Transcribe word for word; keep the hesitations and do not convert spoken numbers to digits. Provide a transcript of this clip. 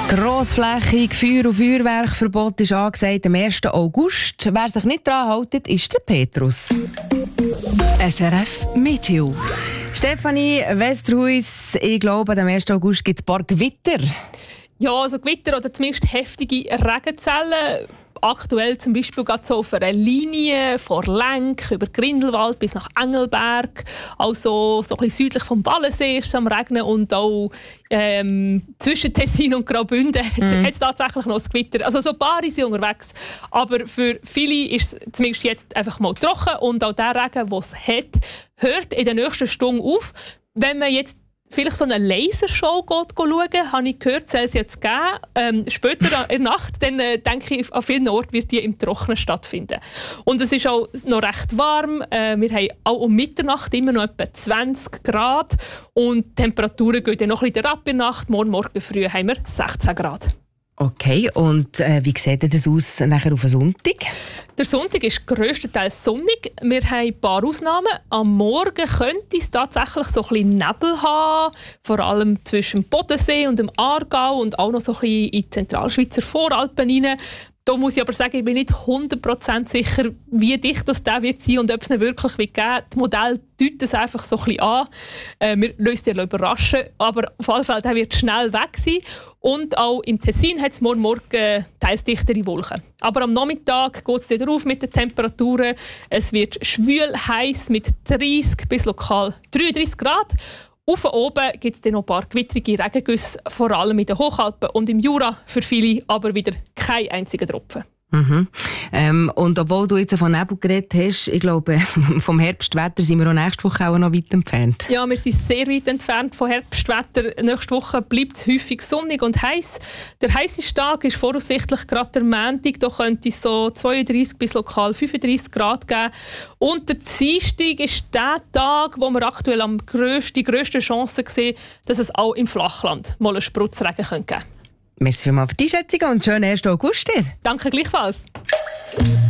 Grossflächig Feuer- und Feuerwerkverbot ist angesagt am ersten August. Wer sich nicht daran hält, ist der Petrus. S R F Meteo. Stefanie Westerhuis, ich glaube, am ersten August gibt es ein paar Gewitter. Ja, also Gewitter oder zumindest heftige Regenzellen. Aktuell zum Beispiel gerade so auf einer Linie von Lenk über Grindelwald bis nach Engelberg. Also so ein bisschen südlich vom Ballensee ist es am Regnen und auch ähm, zwischen Tessin und Graubünden mhm. hat es tatsächlich noch ein Gewitter. Also so ein paar sind unterwegs. Aber für viele ist es zumindest jetzt einfach mal trocken und auch der Regen, den es hat, hört in der nächsten Stunde auf. Wenn man jetzt vielleicht so eine Lasershow geht, schauen, habe ich gehört, soll es jetzt geben. Ähm, später in der Nacht, dann äh, denke ich, an vielen Orten wird die im Trockenen stattfinden. Und es ist auch noch recht warm. Äh, wir haben auch um Mitternacht immer noch etwa zwanzig Grad und die Temperaturen gehen dann noch ein bisschen ab in der Nacht. Morgen, morgen früh haben wir sechzehn Grad. Okay, und äh, wie sieht das aus nachher auf den Sonntag? Der Sonntag ist grösstenteils sonnig. Wir haben ein paar Ausnahmen. Am Morgen könnte es tatsächlich so ein bisschen Nebel haben, vor allem zwischen dem Bodensee und dem Aargau und auch noch so ein bisschen in die Zentralschweizer Voralpen hinein. Da muss ich aber sagen, ich bin nicht hundert Prozent sicher, wie dicht das der wird sein und ob es ihn wirklich wird geben. Das Modell deutet es einfach so ein bisschen an. Äh, wir lassen uns überraschen, aber auf jeden Fall, der wird schnell weg sein. Und auch im Tessin hat es morgen Morgen teils dichtere Wolken. Aber am Nachmittag geht es wieder auf mit den Temperaturen. Es wird schwül heiß mit dreißig bis lokal dreiunddreißig Grad. Auf oben gibt es dann noch ein paar gewittrige Regengüsse, vor allem in den Hochalpen und im Jura. Für viele aber wieder kein einziger Tropfen. Mhm. Ähm, und obwohl du jetzt von Nebel geredet hast, ich glaube, vom Herbstwetter sind wir auch nächste Woche auch noch weit entfernt. Ja, wir sind sehr weit entfernt vom Herbstwetter. Nächste Woche bleibt es häufig sonnig und heiß. Der heißeste Tag ist voraussichtlich gerade der Montag. Da könnte es so zweiunddreißig bis lokal fünfunddreißig Grad geben. Und der Dienstag ist der Tag, wo wir aktuell am grössten, die grösste Chance sehen, dass es auch im Flachland mal einen Spritzregen geben könnte. Merci vielmals für die Einschätzung und schönen ersten August dir. Danke gleichfalls.